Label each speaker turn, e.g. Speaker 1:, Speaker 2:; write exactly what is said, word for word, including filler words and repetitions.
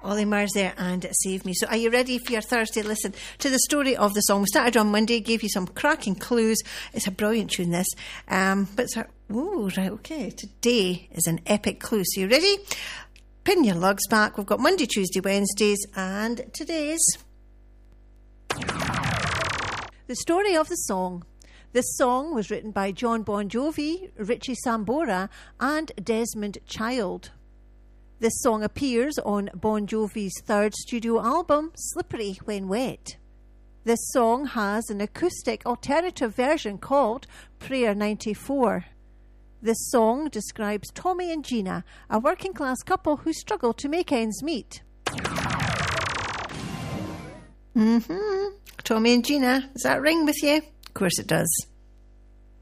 Speaker 1: Ollie Murs there and Save Me. So are you ready for your Thursday listen to the story of the song? We started on Monday, gave you some cracking clues. It's a brilliant tune, this. Um, but it's our, ooh, right, okay. Today is an epic clue. So you ready? Pin your lugs back. We've got Monday, Tuesday, Wednesdays, and today's the story of the song. This song was written by John Bon Jovi, Richie Sambora, and Desmond Child. This song appears on Bon Jovi's third studio album, Slippery When Wet. This song has an acoustic alternative version called Prayer ninety-four. This song describes Tommy and Gina, a working class couple who struggle to make ends meet. Mm-hmm. Tommy and Gina, does that ring with you? Of course it does.